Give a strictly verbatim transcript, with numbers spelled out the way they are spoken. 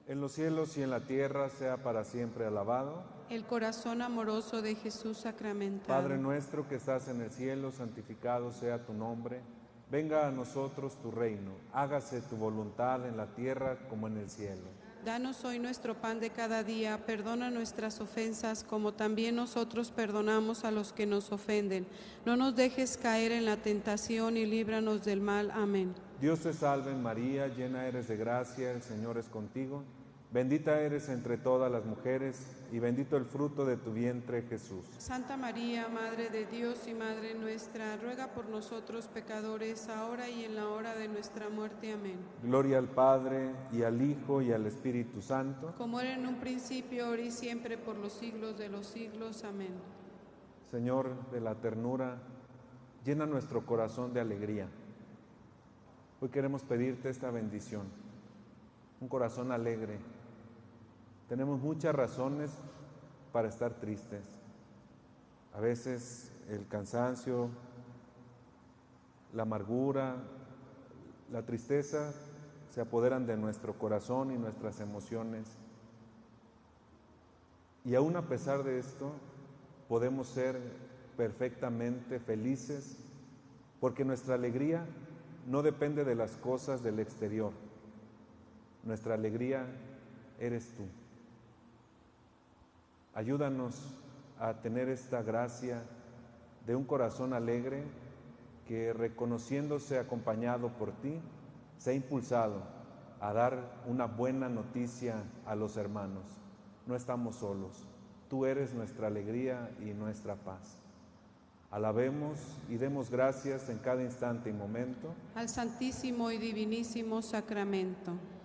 en los cielos y en la tierra sea para siempre alabado. El corazón amoroso de Jesús sacramentado. Padre nuestro que estás en el cielo, santificado sea tu nombre. Venga a nosotros tu reino, hágase tu voluntad en la tierra como en el cielo. Danos hoy nuestro pan de cada día, perdona nuestras ofensas como también nosotros perdonamos a los que nos ofenden. No nos dejes caer en la tentación y líbranos del mal. Amén. Dios te salve María, llena eres de gracia, el Señor es contigo. Bendita eres entre todas las mujeres y bendito el fruto de tu vientre, Jesús. Santa María, Madre de Dios y Madre nuestra, ruega por nosotros pecadores, ahora y en la hora de nuestra muerte. Amén. Gloria al Padre, y al Hijo, y al Espíritu Santo. Como era en un principio, ahora y siempre, por los siglos de los siglos. Amén. Señor de la ternura, llena nuestro corazón de alegría. Hoy queremos pedirte esta bendición, un corazón alegre. Tenemos muchas razones para estar tristes. A veces el cansancio, la amargura, la tristeza se apoderan de nuestro corazón y nuestras emociones. Y aún a pesar de esto, podemos ser perfectamente felices, porque nuestra alegría no depende de las cosas del exterior. Nuestra alegría eres tú. Ayúdanos a tener esta gracia de un corazón alegre que, reconociéndose acompañado por ti, sea impulsado a dar una buena noticia a los hermanos. No estamos solos. Tú eres nuestra alegría y nuestra paz. Alabemos y demos gracias en cada instante y momento al Santísimo y Divinísimo Sacramento.